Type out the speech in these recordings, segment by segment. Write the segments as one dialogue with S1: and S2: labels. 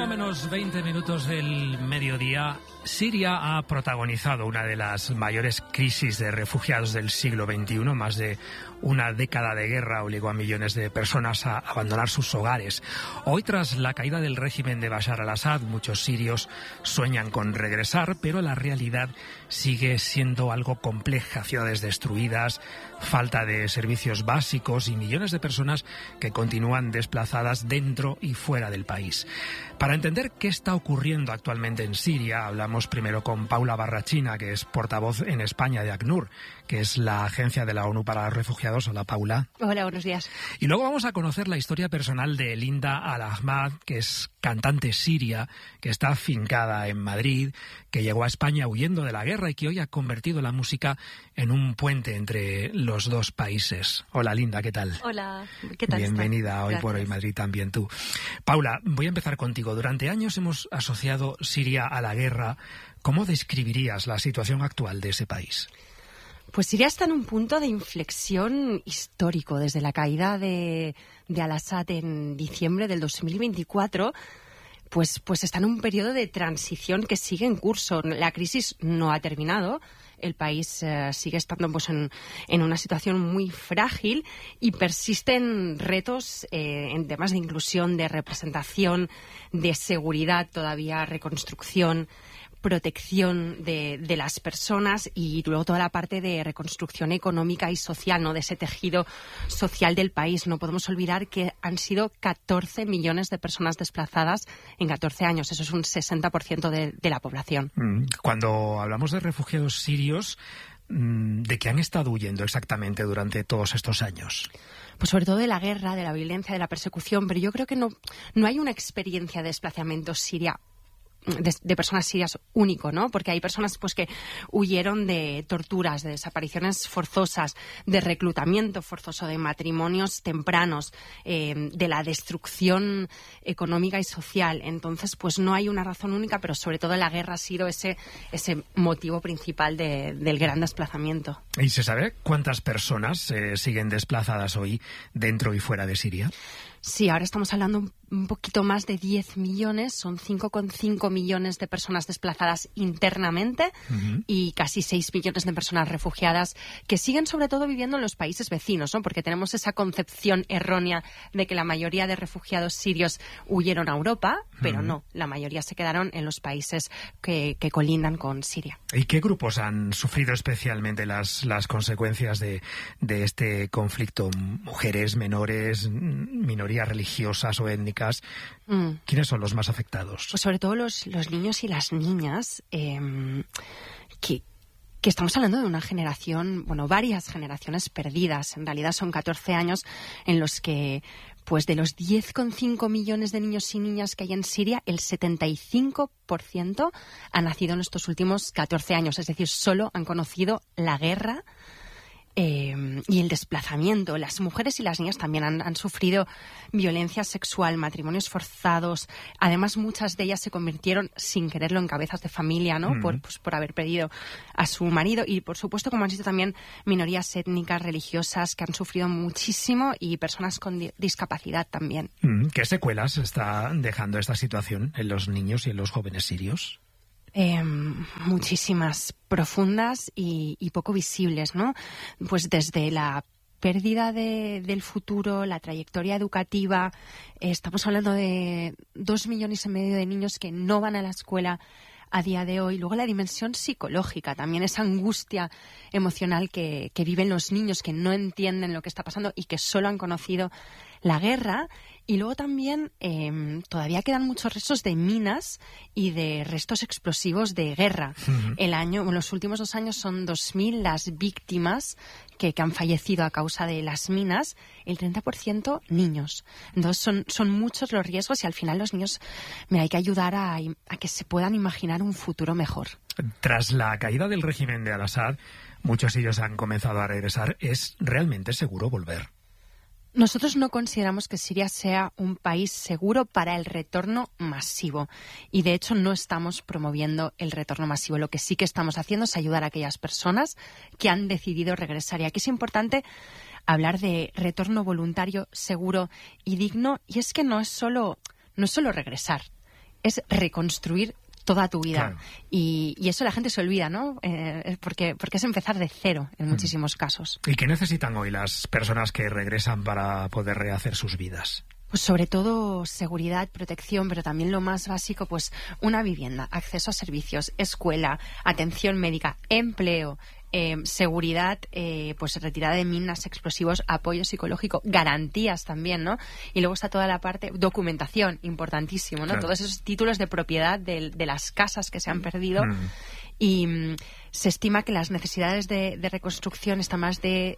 S1: menos 20 minutos del mediodía, Siria ha protagonizado una de las mayores crisis de refugiados del siglo XXI. Más de una década de guerra obligó a millones de personas a abandonar sus hogares. Hoy, tras la caída del régimen de Bashar al-Assad, muchos sirios sueñan con regresar, pero la realidad sigue siendo algo compleja. Ciudades destruidas, falta de servicios básicos y millones de personas que continúan desplazadas dentro y fuera del país. Para entender qué está ocurriendo actualmente en Siria, hablamos primero con Paula Barrachina, que es portavoz en España de ACNUR, que es la agencia de la ONU para los refugiados. Hola, Paula.
S2: Hola, buenos días.
S1: Y luego vamos a conocer la historia personal de Linda Al-Ahmad, que es cantante siria, que está afincada en Madrid, que llegó a España huyendo de la guerra y que hoy ha convertido la música en un puente entre los dos países. Hola, Linda, ¿qué tal?
S2: Hola, ¿qué tal?
S1: Bienvenida a Hoy
S2: Gracias.
S1: por Hoy Madrid también tú. Paula, voy a empezar contigo. Durante años hemos asociado Siria a la guerra. ¿Cómo describirías la situación actual de ese país?
S2: Pues Siria está en un punto de inflexión histórico. Desde la caída de Al-Assad en diciembre del 2024, pues está en un periodo de transición que sigue en curso. La crisis no ha terminado. El país sigue estando en una situación muy frágil y persisten retos en temas de inclusión, de representación, de seguridad, todavía reconstrucción, protección de las personas y luego toda la parte de reconstrucción económica y social, ¿no? De ese tejido social del país. No podemos olvidar que han sido 14 millones de personas desplazadas en 14 años. Eso es un 60% de la población.
S1: Cuando hablamos de refugiados sirios, ¿de qué han estado huyendo exactamente durante todos estos años?
S2: Pues sobre todo de la guerra, de la violencia, de la persecución, pero yo creo que no hay una experiencia de desplazamiento siria de personas sirias único, ¿no? Porque hay personas pues que huyeron de torturas, de desapariciones forzosas, de reclutamiento forzoso, de matrimonios tempranos, de la destrucción económica y social. Entonces, pues no hay una razón única, pero sobre todo la guerra ha sido ese motivo principal del gran desplazamiento.
S1: ¿Y se sabe cuántas personas siguen desplazadas hoy dentro y fuera de Siria?
S2: Sí, ahora estamos hablando un poquito más de 10 millones, son 5,5 millones de personas desplazadas internamente y casi 6 millones de personas refugiadas que siguen sobre todo viviendo en los países vecinos, ¿no? Porque tenemos esa concepción errónea de que la mayoría de refugiados sirios huyeron a Europa, pero no, la mayoría se quedaron en los países que colindan con Siria.
S1: ¿Y qué grupos han sufrido especialmente las consecuencias de este conflicto? ¿Mujeres, menores, minorías religiosas o étnicas? ¿Quiénes son los más afectados?
S2: Pues sobre todo los niños y las niñas, que estamos hablando de una generación, varias generaciones perdidas. En realidad son 14 años en los que, pues de los 10,5 millones de niños y niñas que hay en Siria, el 75% ha nacido en estos últimos 14 años. Es decir, solo han conocido la guerra y el desplazamiento. Las mujeres y las niñas también han sufrido violencia sexual, matrimonios forzados. Además, muchas de ellas se convirtieron sin quererlo en cabezas de familia, ¿no? Por haber perdido a su marido. Y, por supuesto, como han sido también minorías étnicas, religiosas, que han sufrido muchísimo y personas con discapacidad también.
S1: ¿Qué secuelas está dejando esta situación en los niños y en los jóvenes sirios?
S2: Muchísimas, profundas y poco visibles, ¿no? Pues desde la pérdida del futuro, la trayectoria educativa. Estamos hablando de 2,5 millones de niños que no van a la escuela a día de hoy. Luego la dimensión psicológica, también esa angustia emocional que viven los niños que no entienden lo que está pasando y que solo han conocido la guerra. Y luego también todavía quedan muchos restos de minas y de restos explosivos de guerra. En los últimos 2 años son 2.000 las víctimas que han fallecido a causa de las minas, el 30% niños. Entonces son muchos los riesgos y al final los niños, hay que ayudar a que se puedan imaginar un futuro mejor.
S1: Tras la caída del régimen de Al-Assad, muchos de ellos han comenzado a regresar. ¿Es realmente seguro volver?
S2: Nosotros no consideramos que Siria sea un país seguro para el retorno masivo y, de hecho, no estamos promoviendo el retorno masivo. Lo que sí que estamos haciendo es ayudar a aquellas personas que han decidido regresar. Y aquí es importante hablar de retorno voluntario, seguro y digno. Y es que no es solo regresar. es reconstruir toda tu vida.
S1: Claro.
S2: Y eso la gente se olvida, ¿no? Porque es empezar de cero en muchísimos casos.
S1: ¿Y qué necesitan hoy las personas que regresan para poder rehacer sus vidas?
S2: Pues sobre todo seguridad, protección, pero también lo más básico, pues una vivienda, acceso a servicios, escuela, atención médica, empleo, seguridad, pues retirada de minas, explosivos, apoyo psicológico, garantías también, ¿no? Y luego está toda la parte, documentación, importantísimo, ¿no?
S1: Claro.
S2: Todos esos títulos de propiedad de las casas que se han perdido. Y se estima que las necesidades de reconstrucción están más de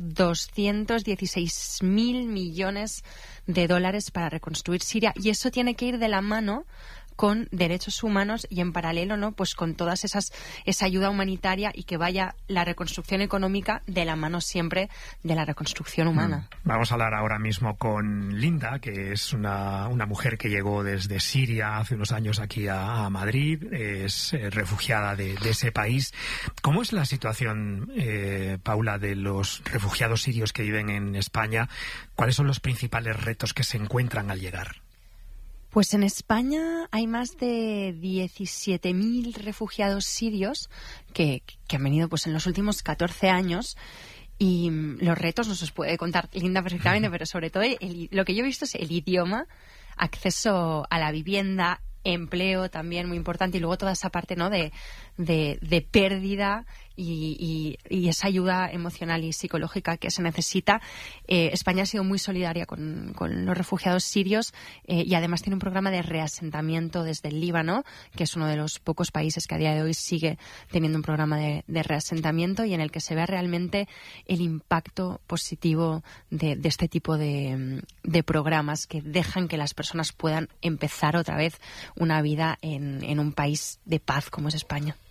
S2: 216.000 millones de dólares para reconstruir Siria, y eso tiene que ir de la mano con derechos humanos y en paralelo, ¿no? Pues con todas esa ayuda humanitaria, y que vaya la reconstrucción económica de la mano siempre de la reconstrucción humana.
S1: Vamos a hablar ahora mismo con Linda, que es una mujer que llegó desde Siria hace unos años aquí a Madrid, es refugiada de ese país. ¿Cómo es la situación, Paula, de los refugiados sirios que viven en España? ¿Cuáles son los principales retos que se encuentran al llegar?
S2: Pues en España hay más de 17.000 refugiados sirios que han venido pues en los últimos 14 años. Y los retos nos los puede contar Linda perfectamente, pero sobre todo lo que yo he visto es el idioma, acceso a la vivienda, empleo también muy importante, y luego toda esa parte, ¿no? de pérdida y esa ayuda emocional y psicológica que se necesita. España ha sido muy solidaria con los refugiados sirios, y además tiene un programa de reasentamiento desde el Líbano, que es uno de los pocos países que a día de hoy sigue teniendo un programa de reasentamiento, y en el que se ve realmente el impacto positivo de este tipo de programas que dejan que las personas puedan empezar otra vez una vida en un país de paz como es España.